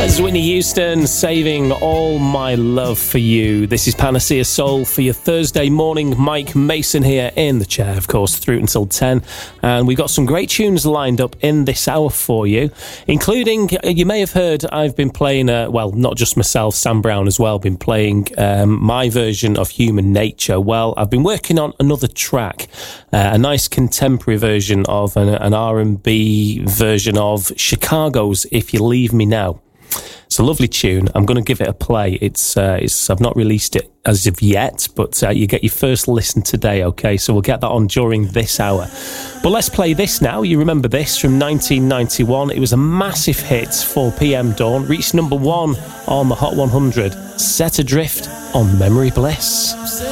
There's Whitney Houston, Saving All My Love for You. This is Panacea Soul for your Thursday morning. Mike Mason here in the chair, of course, through until 10. And we've got some great tunes lined up in this hour for you, including, you may have heard, I've been playing, not just myself, Sam Brown as well, been playing my version of Human Nature. Well, I've been working on another track, a nice contemporary version of an R&B version of Chicago's If You Leave Me Now. It's a lovely tune. I'm going to give it a play. I've not released it as of yet, but you get your first listen today, okay? So we'll get that on during this hour. But let's play this now. You remember this from 1991. It was a massive hit, 4 p.m. Dawn. Reached number 1 on the Hot 100. Set Adrift on Memory Bliss.